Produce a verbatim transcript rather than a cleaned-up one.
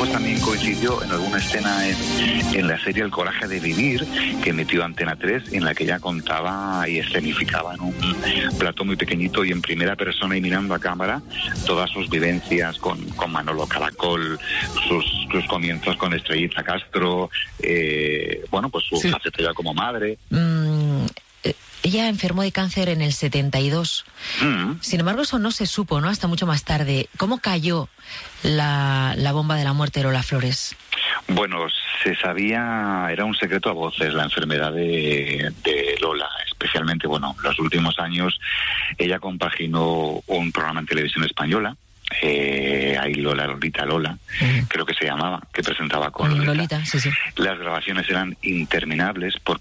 además también coincidió en alguna escena en, en la serie El coraje de vivir, que emitió Antena tres, en la que ella contaba y escenificaba en un plató muy pequeñito y en primera persona y mirando a cámara todas sus vivencias con, con Manolo Caracol, sus, sus comienzos con Estrellita Castro, eh, bueno, pues su sí. faceta ya como madre. Mm, eh, ella enfermó de cáncer en el setenta y dos. Mm. Sin embargo, eso no se supo, ¿no? Hasta mucho más tarde. ¿Cómo cayó la, la bomba de la muerte de Lola Flores? Bueno, se sabía, era un secreto a voces la enfermedad de, de Lola, especialmente, bueno, los últimos años ella compaginó un programa en televisión española, eh, ahí Lola, Lolita, Lola, uh-huh. creo que se llamaba, que presentaba con, con Lolita. Lolita, sí, sí. Las grabaciones eran interminables porque